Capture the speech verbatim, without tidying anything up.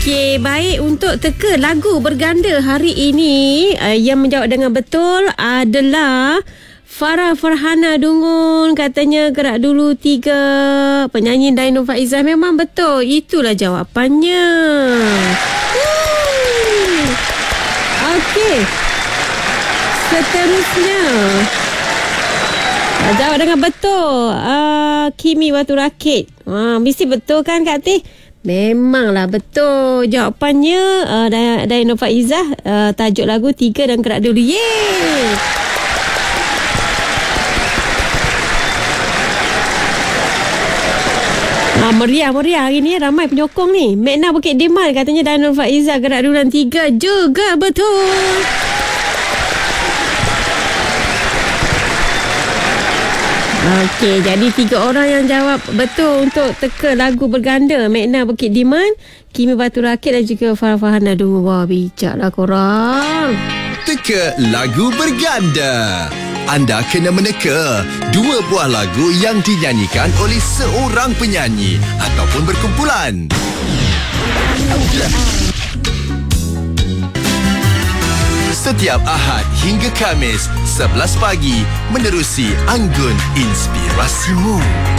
Okey, baik, untuk teka lagu berganda hari ini, uh, yang menjawab dengan betul adalah Farah Farhana Dungun. Katanya gerak dulu tiga, penyanyi Daino Faizah. Memang betul, itulah jawapannya. Hmm. Okey, seterusnya uh, jawab dengan betul, uh, Kimi Batu Rakit. uh, Mesti betul kan Kak Teh? Memanglah betul jawapannya. uh, Daino Faizah, uh, tajuk lagu Tiga dan Gerak Dulu. Yeay! Ah, meriah, meriah hari ni, ramai penyokong ni. Mekna Bukit Diman katanya Daino Faizah Gerak Dulu dan Tiga juga betul. Okey, jadi tiga orang yang jawab betul untuk teka lagu berganda. Mekna Bukit Diman, Kimi Batu Rakit dan juga Farah Farhana Dungun. Wah, bijaklah korang. Teka lagu berganda. Anda kena meneka dua buah lagu yang dinyanyikan oleh seorang penyanyi ataupun berkumpulan. Setiap Ahad hingga Khamis sebelas pagi menerusi Anggun Inspirasimu.